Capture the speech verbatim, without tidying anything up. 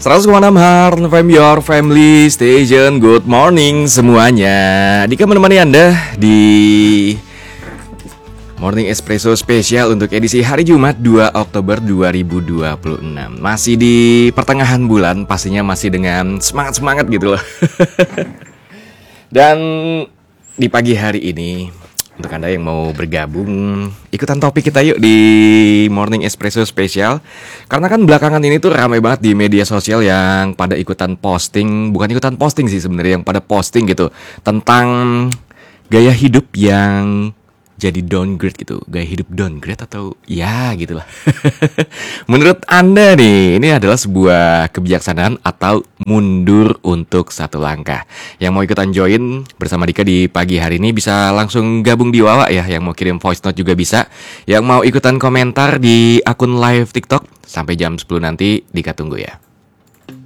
seratus koma enam Heart F M, your family station. Good morning semuanya. Dika menemani Anda di Morning Espresso spesial untuk edisi hari Jumat dua Oktober dua ribu dua puluh enam. Masih di pertengahan bulan, pastinya masih dengan semangat-semangat gitu loh. Dan di pagi hari ini, untuk Anda yang mau bergabung, ikutan topik kita yuk di Morning Espresso spesial. Karena kan belakangan ini tuh ramai banget di media sosial yang pada ikutan posting, bukan ikutan posting sih sebenarnya, yang pada posting gitu tentang gaya hidup yang jadi downgrade gitu. Gaya hidup downgrade atau ya gitulah. Menurut Anda nih, ini adalah sebuah kebijaksanaan atau mundur untuk satu langkah? Yang mau ikutan join bersama Dika di pagi hari ini bisa langsung gabung di Wawa ya. Yang mau kirim voice note juga bisa. Yang mau ikutan komentar di akun live TikTok sampai jam sepuluh nanti Dika tunggu ya.